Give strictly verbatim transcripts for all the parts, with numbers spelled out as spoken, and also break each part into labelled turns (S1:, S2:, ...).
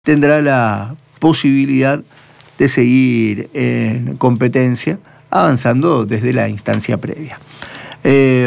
S1: tendrá la posibilidad de seguir en competencia, avanzando desde la instancia previa. Eh,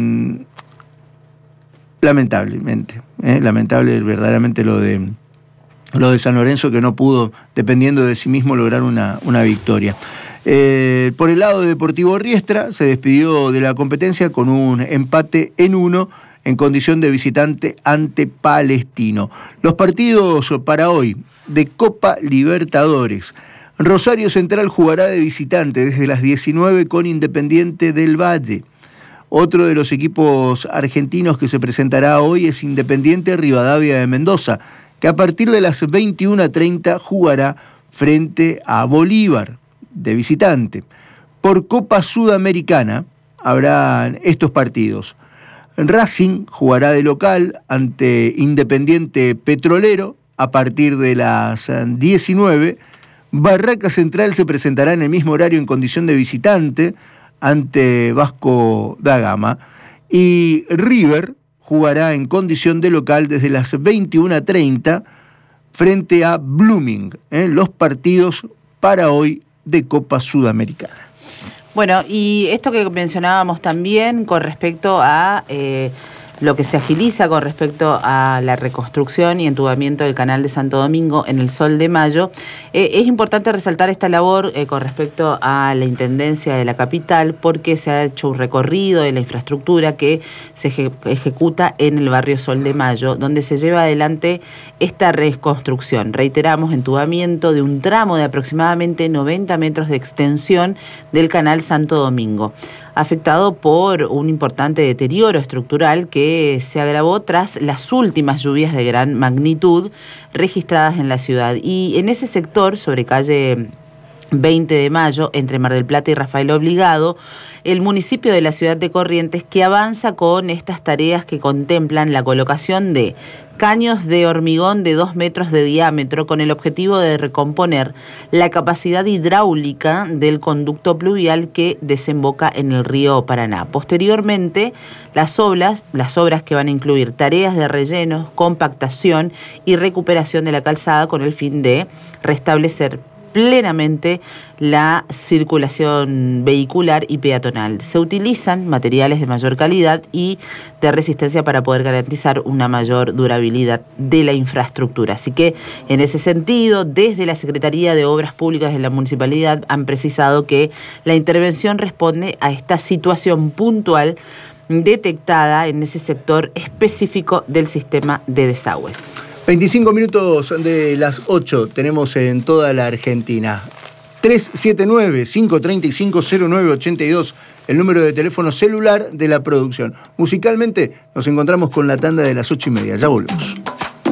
S1: lamentablemente, eh, lamentable verdaderamente lo de, lo de San Lorenzo, que no pudo, dependiendo de sí mismo, lograr una, una victoria. Eh, por el lado de Deportivo Riestra, se despidió de la competencia con un empate en uno en condición de visitante ante Palestino. Los partidos para hoy de Copa Libertadores. Rosario Central jugará de visitante desde las diecinueve con Independiente del Valle. Otro de los equipos argentinos que se presentará hoy es Independiente Rivadavia de Mendoza, que a partir de las veintiuna treinta jugará frente a Bolívar de visitante. Por Copa Sudamericana habrán estos partidos. Racing jugará de local ante Independiente Petrolero a partir de las diecinueve. Barraca Central se presentará en el mismo horario en condición de visitante ante Vasco da Gama. Y River jugará en condición de local desde las veintiuna treinta frente a Blooming. ¿eh? Los partidos para hoy de Copa Sudamericana.
S2: Bueno, y esto que mencionábamos también con respecto a eh, lo que se agiliza con respecto a la reconstrucción y entubamiento del canal de Santo Domingo en el Sol de Mayo, eh, es importante resaltar esta labor eh, con respecto a la Intendencia de la capital, porque se ha hecho un recorrido de la infraestructura que se eje- ejecuta en el barrio Sol de Mayo, donde se lleva adelante esta reconstrucción. Reiteramos, entubamiento de un tramo de aproximadamente noventa metros de extensión del canal Santo Domingo, afectado por un importante deterioro estructural que se agravó tras las últimas lluvias de gran magnitud registradas en la ciudad. Y en ese sector, sobre calle veinte de mayo, entre Mar del Plata y Rafael Obligado, el municipio de la ciudad de Corrientes, que avanza con estas tareas que contemplan la colocación de caños de hormigón de dos metros de diámetro con el objetivo de recomponer la capacidad hidráulica del conducto pluvial que desemboca en el río Paraná. Posteriormente, las obras, las obras que van a incluir tareas de rellenos, compactación y recuperación de la calzada con el fin de restablecer plenamente la circulación vehicular y peatonal. Se utilizan materiales de mayor calidad y de resistencia para poder garantizar una mayor durabilidad de la infraestructura. Así que, en ese sentido, desde la Secretaría de Obras Públicas de la Municipalidad han precisado que la intervención responde a esta situación puntual detectada en ese sector específico del sistema de desagües.
S1: veinticinco minutos de las ocho tenemos en toda la Argentina. tres siete nueve, cinco tres cinco, cero nueve ocho dos, el número de teléfono celular de la producción. Musicalmente nos encontramos con la tanda de las ocho y media. Ya volvemos.